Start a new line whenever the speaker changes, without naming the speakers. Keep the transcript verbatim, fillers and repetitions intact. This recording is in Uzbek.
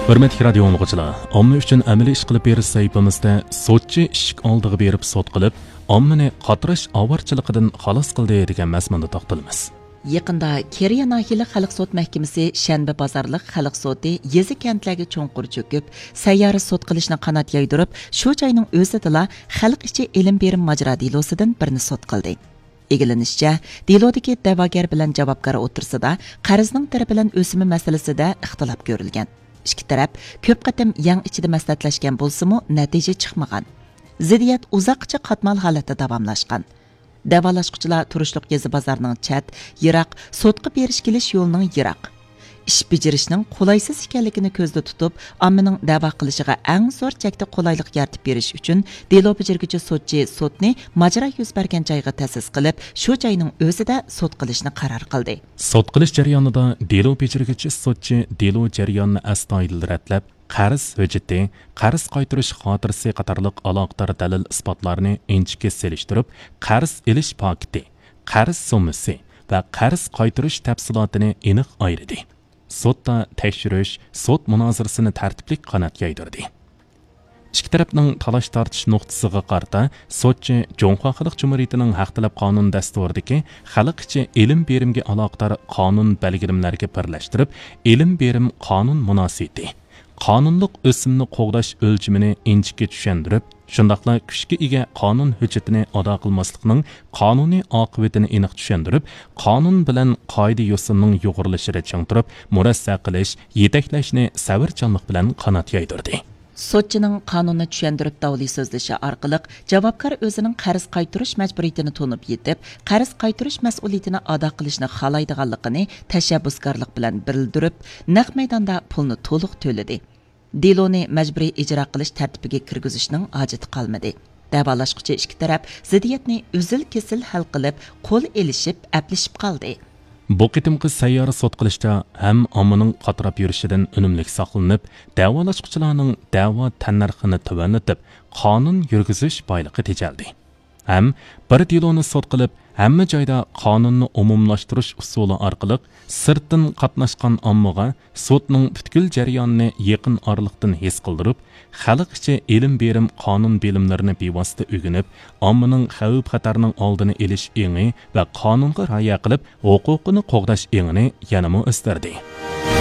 Hürmetli radio anlıqçılar, omma üçün əməli iş qılıb beriş sayfımızda sotçu işik aldığı berib sot qılıb, ommani qatırış avarçılıqıdan xalas qıldı degan mazmunda to'xtalamiz.
Yaqında Keriya nahiyalik xalq sot mahkamasi Shanba bozorlik xalq soti yezi kentlarga cho'nqur cho'kib, sayyora sot qilishni qanot yaydirib, shu joyning o'zida xalq ichi ilm berim majra delosidan birini sot qildi. Egilanishicha, delodagi da'vogar bilan javobgar o'tirsida qarzning tarafi bilan o'simi masalasida ixtilof ko'rilgan. İki taraf ko'p qatim yang ichida maslahatlashgan bo'lsa-mu, natija chiqmagan. Ziddiyat uzoqcha qatmal holatda davomlashgan. Davolashquchilar turishliq yezi bozorining chat, yiroq, sotqa berish kelish yo'lining yiroq. Ish bajarishning qulaysiz ekanligini ko'zda tutib, ommaning da'vo qilishiga eng zo'r chakda qulaylik yaratib berish uchun delo bajarguvchi sotchi sotni majra yuz bergan joyga ta'sis qilib, shu joyning o'zida sot qilishni qaror qildi.
Sot qilish jarayonida delo bajarguvchi sotchi delo jarayonini astoydil ratlab, qarz hujjati, qarz qaytarish xotirasi qatorliq aloqador dalil isbotlarni inchikka selishtirib, qarz elish paketi, qarz summasi va qarz qaytarish tafsilotini aniq ayirdi. Sotda tekshirish, sot munozirasini tartibli qanot yaydirdi. İki tarafning talash tortish nuqtasiga qarata sotchi Jonqo Xalq Cumhuriyatining haq talab qonun dasturidagi xalq ichi ilm berimga aloqador qonun belgilamlariga birlashtirib, ilm berim qonun munosabati, qonunliq o'simni qo'g'dash o'lchimini inchikka tushuntirib, shundaqla kuchga ega qonun hujjatini ado qilmaslikning qonuniy oqibatini aniq tushuntirib, qonun bilan qoida yo'sinning yo'g'rilishini changtirib, murassa qilish, yetaklashni savarchanlik bilan qanot yaydirdi.
Sotchining qonunni tushuntirib davli so'zlashi orqali javobgar o'zining qarz qaytarish majburiyatini to'nib yetib, qarz qaytarish mas'uliyatini ado qilishni xohlaydiganligini tashabbuskorlik bilan bildirib, naq maydonda pulni to'liq to'ladi. Deloni majburiy ijro qilish tartibiga kirgizishning hojati qolmadi. Davolashquchi ikki taraf ziddiyatni uzil-kesil hal qilib, qo'l elishib, aplashib qoldi.
Bu qitimqi sayyora sot qilishda ham ommaning qatirab yurishidan unumlik saqlanib, davolashquchilarning da'vo tannarxini tuvanlatib, qonun yurgizish boyligi tejaldi. Ham bir deloni sot qilib, hamma joyda qonunni umumlashtirish usuli orqali sirtdan qatnashgan ommaga sotning butkul jarayonini yaqin oraliqdan his qildirib, xalq ichi ilm berim qonun bilimlarini bevosita o'rganib, ommaning xavf xatarning oldini olish engi va qonunga rioya qilib, huquqini qo'g'dash engini yanama o'stirdi.